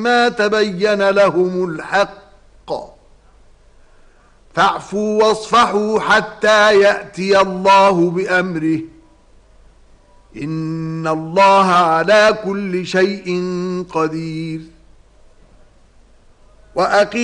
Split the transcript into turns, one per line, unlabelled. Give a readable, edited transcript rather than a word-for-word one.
ما تبين لهم الحق فاعفوا واصفحوا حتى يأتي الله بأمره إن الله على كل شيء قدير.